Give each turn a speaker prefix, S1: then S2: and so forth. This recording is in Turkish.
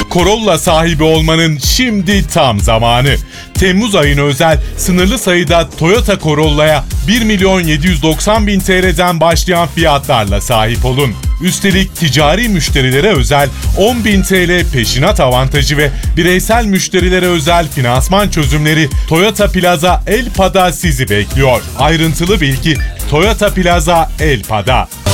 S1: Corolla sahibi olmanın şimdi tam zamanı. Temmuz ayına özel sınırlı sayıda Toyota Corolla'ya 1.790.000 TL'den başlayan fiyatlarla sahip olun. Üstelik ticari müşterilere özel 10.000 TL peşinat avantajı ve bireysel müşterilere özel finansman çözümleri Toyota Plaza Elpa'da sizi bekliyor. Ayrıntılı bilgi Toyota Plaza Elpa'da.